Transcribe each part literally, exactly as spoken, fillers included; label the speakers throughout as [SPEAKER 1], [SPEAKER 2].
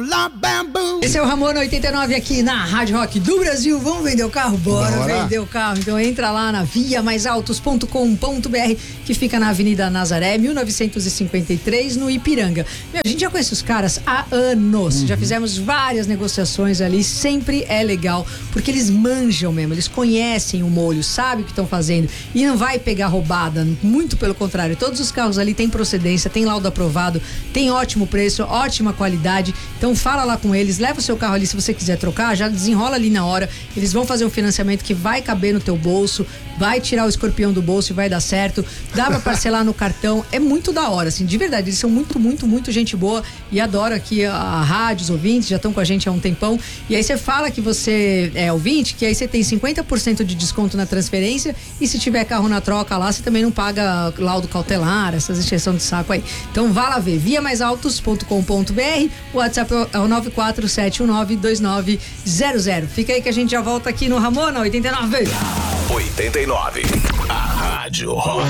[SPEAKER 1] Esse é o Ramona oitenta e nove aqui na Rádio Rock do Brasil. Vamos vender o carro? Bora, Bora. vender o carro. Então entra lá na via mais altos ponto com ponto b r, que fica na Avenida Nazaré, mil novecentos e cinquenta e três, no Ipiranga. Meu, a gente já conhece os caras há anos. Uhum. Já fizemos várias negociações ali. Sempre é legal, porque eles manjam mesmo. Eles conhecem o molho, sabem o que estão fazendo e não vai pegar roubada. Muito pelo contrário. Todos os carros ali têm procedência, tem laudo aprovado, tem ótimo preço, ótima qualidade. Então fala lá com eles, leva o seu carro ali se você quiser trocar, já desenrola ali na hora. Eles vão fazer um financiamento que vai caber no teu bolso, vai tirar o escorpião do bolso e vai dar certo. Dá pra parcelar no cartão. É muito da hora, assim, de verdade. Eles são muito, muito, muito gente boa e adoro aqui a, a rádio, os ouvintes, já estão com a gente há um tempão. E aí você fala que você é ouvinte, que aí você tem cinquenta por cento de desconto na transferência e se tiver carro na troca lá, você também não paga laudo cautelar, essas exceções de saco aí. Então vá lá ver, via mais altos ponto com ponto b r, o WhatsApp é o nove quatro sete um nove dois nove zero zero. Fica aí que a gente já volta aqui no Ramona oitenta e nove.
[SPEAKER 2] oitenta e nove, a Rádio Rock.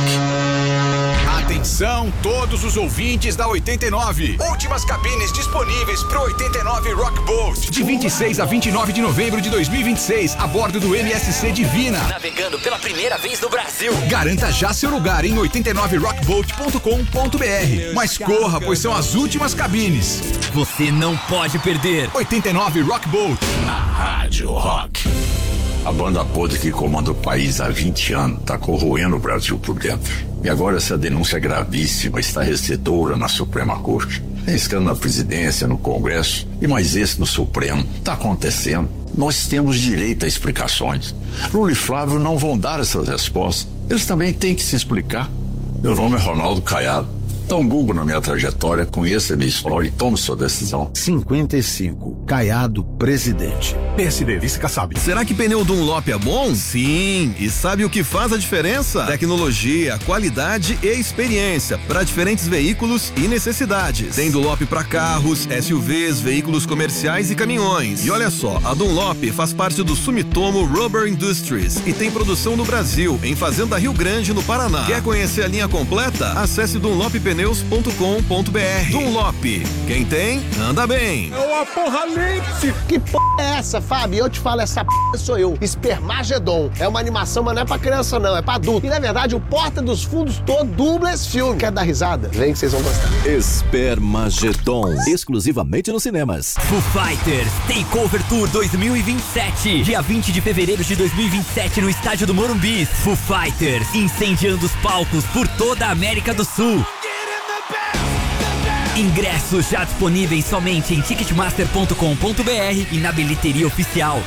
[SPEAKER 2] Atenção todos os ouvintes da oitenta e nove. Últimas cabines disponíveis pro oitenta e nove Rock Boat. De vinte e seis a vinte e nove de novembro de dois mil e vinte e seis, a bordo do M S C Divina.
[SPEAKER 3] Navegando pela primeira vez no Brasil.
[SPEAKER 2] Garanta já seu lugar em oitenta e nove rock boat ponto com ponto b r. Mas corra, pois são as últimas cabines.
[SPEAKER 3] Você não pode perder.
[SPEAKER 2] oitenta e nove Rock Boat. A Rádio Rock.
[SPEAKER 4] A banda podre que comanda o país há vinte anos está corroendo o Brasil por dentro. E agora essa denúncia gravíssima está recebedora na Suprema Corte. Tem escândalo na presidência, no Congresso e mais esse no Supremo. Está acontecendo. Nós temos direito a explicações. Lula e Flávio não vão dar essas respostas. Eles também têm que se explicar. Meu nome é Ronaldo Caiado. Dá um Google na minha trajetória, conheça a minha história e tome sua decisão.
[SPEAKER 5] cinquenta e cinco, Caiado, presidente.
[SPEAKER 2] P S D, vice Kassab.
[SPEAKER 6] Será que pneu Dunlop é bom? Sim. E sabe o que faz a diferença? Tecnologia, qualidade e experiência para diferentes veículos e necessidades. Tem Dunlop para carros, S U Vs, veículos comerciais e caminhões. E olha só, a Dunlop faz parte do Sumitomo Rubber Industries e tem produção no Brasil, em Fazenda Rio Grande, no Paraná. Quer conhecer a linha completa? Acesse dunlop pneus ponto com ponto b r. Dunlop, quem tem, anda bem.
[SPEAKER 7] É o Apocalipse.
[SPEAKER 8] Que p*** é essa, Fábio? Eu te falo, essa p*** sou eu. Espermagedon. É uma animação, mas não é pra criança não, é pra adulto. E na verdade, o Porta dos Fundos todo dubla esse filme. Quer dar risada? Vem que vocês vão gostar.
[SPEAKER 9] Espermagedon, exclusivamente nos cinemas.
[SPEAKER 3] Foo Fighters Takeover Tour dois mil e vinte e sete, dia vinte de fevereiro de dois mil e vinte e sete no estádio do Morumbi. Foo Fighters incendiando os palcos por toda a América do Sul. Ingressos já disponíveis somente em ticketmaster ponto com ponto b r e na bilheteria oficial.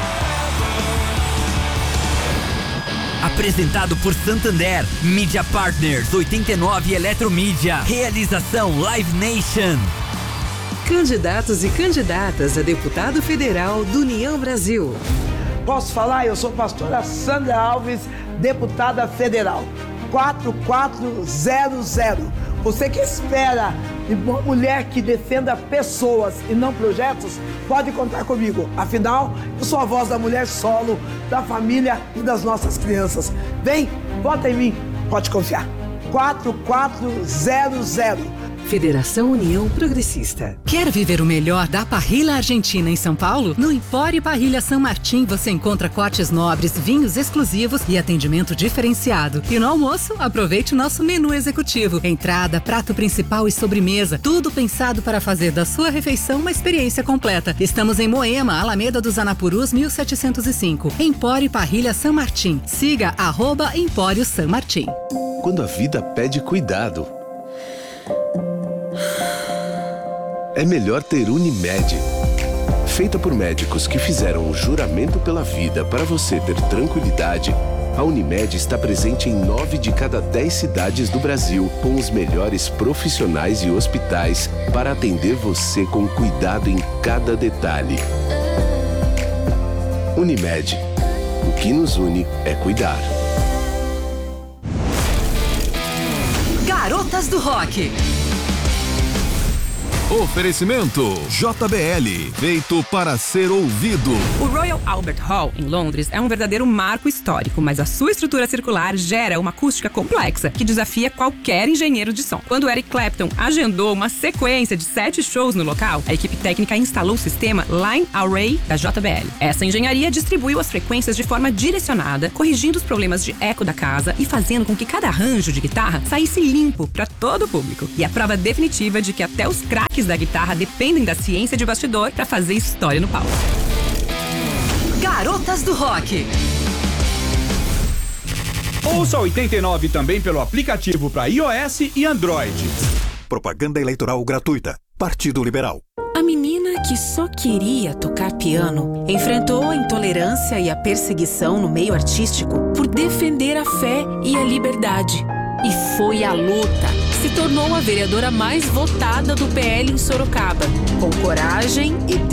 [SPEAKER 3] Apresentado por Santander, Media Partners, oitenta e nove Eletromídia. Realização Live Nation.
[SPEAKER 10] Candidatos e candidatas a deputado federal do União Brasil.
[SPEAKER 11] Posso falar? Eu sou a pastora Sandra Alves, deputada federal. quatro quatro zero zero. Você que espera de uma mulher que defenda pessoas e não projetos, pode contar comigo. Afinal, eu sou a voz da mulher solo, da família e das nossas crianças. Vem, vota em mim. Pode confiar. quatro quatro zero zero.
[SPEAKER 10] Federação União Progressista. Quer viver o melhor da parrilha argentina em São Paulo? No Empório Parrilha San Martín você encontra cortes nobres, vinhos exclusivos e atendimento diferenciado. E no almoço, aproveite o nosso menu executivo. Entrada, prato principal e sobremesa. Tudo pensado para fazer da sua refeição uma experiência completa. Estamos em Moema, Alameda dos Anapurus, mil setecentos e cinco. Empório Parrilha San Martín. Siga arroba Empório San Martín.
[SPEAKER 12] Quando a vida pede cuidado, é melhor ter Unimed. Feita por médicos que fizeram o juramento pela vida para você ter tranquilidade, a Unimed está presente em nove de cada dez cidades do Brasil, com os melhores profissionais e hospitais para atender você com cuidado em cada detalhe. Unimed. O que nos une é cuidar.
[SPEAKER 10] Garotas do Rock.
[SPEAKER 6] Oferecimento J B L, feito para ser ouvido.
[SPEAKER 13] O Royal Albert Hall, em Londres, é um verdadeiro marco histórico, mas a sua estrutura circular gera uma acústica complexa que desafia qualquer engenheiro de som. Quando Eric Clapton agendou uma sequência de sete shows no local, a equipe técnica instalou o sistema Line Array da J B L. Essa engenharia distribuiu as frequências de forma direcionada, corrigindo os problemas de eco da casa e fazendo com que cada arranjo de guitarra saísse limpo para todo o público. E a prova definitiva de que até os craques da guitarra dependem da ciência de bastidor para fazer história no palco.
[SPEAKER 10] Garotas do Rock.
[SPEAKER 7] Ouça oitenta e nove também pelo aplicativo para iOS e Android.
[SPEAKER 14] Propaganda eleitoral gratuita. Partido Liberal.
[SPEAKER 15] A menina que só queria tocar piano enfrentou a intolerância e a perseguição no meio artístico por defender a fé e a liberdade. E foi à luta. Se tornou a vereadora mais votada do P L em Sorocaba, com coragem e